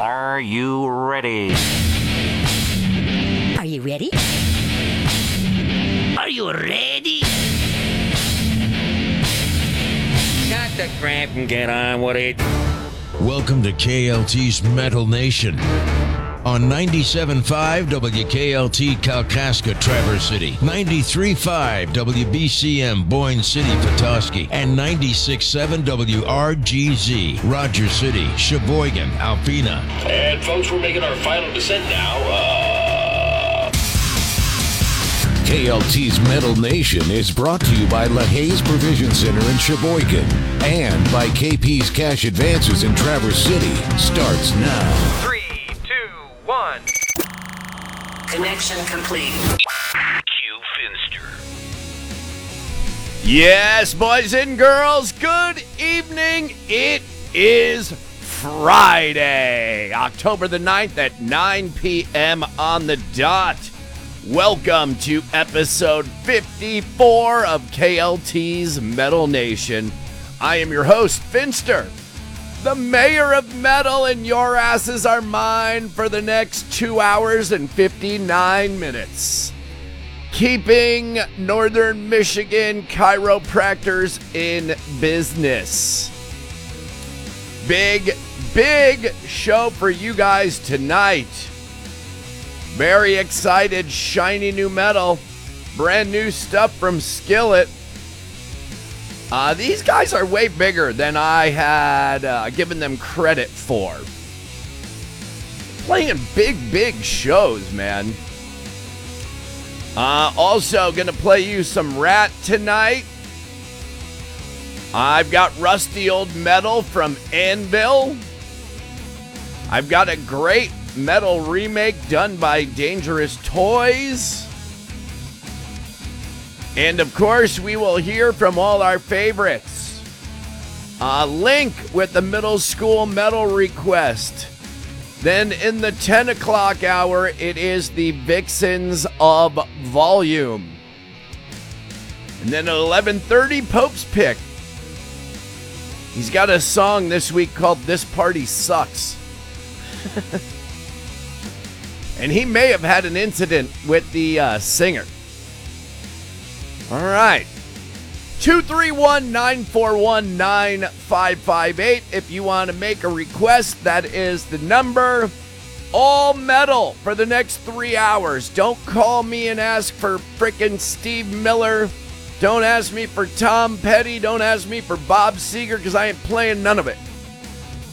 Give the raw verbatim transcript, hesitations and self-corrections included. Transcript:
Are you ready? Are you ready? Are you ready? Got the crap and get on with it. Welcome to K L T's Metal Nation on ninety-seven point five W K L T Kalkaska, Traverse City, ninety-three point five W B C M Boyne City, Petoskey, and ninety-six point seven W R G Z Rogers City, Sheboygan, Alpena. And folks, we're making our final descent now. Uh... K L T's Metal Nation is brought to you by LaHaye's Provision Center in Sheboygan and by K P's Cash Advances in Traverse City. Starts now. Three, two, one. Connection complete. Q Finster. Yes, boys and girls, good evening. It is Friday, October the ninth at nine p.m. on the dot. Welcome to episode fifty-four of K L T's Metal Nation. I am your host, Finster, the mayor of metal, and your asses are mine for the next two hours and fifty-nine minutes. Keeping Northern Michigan chiropractors in business. Big, big show for you guys tonight. Very excited, shiny new metal, brand new stuff from Skillet. Uh, these guys are way bigger than I had uh, given them credit for. Playing big, big shows, man. Uh, also, gonna play you some Rat tonight. I've got Rusty Old Metal from Anvil. I've got a great metal remake done by Dangerous Toys. And of course, we will hear from all our favorites. Uh, Link with the middle school metal request. Then in the ten o'clock hour, it is the Vixens of Volume. And then at eleven thirty, Pope's Pick. He's got a song this week called This Party Sucks. And he may have had an incident with the uh, singer. All right. two three one, nine four one, nine five five eight. If you want to make a request, that is the number. All metal for the next three hours. Don't call me and ask for frickin' Steve Miller. Don't ask me for Tom Petty. Don't ask me for Bob Seger, because I ain't playing none of it.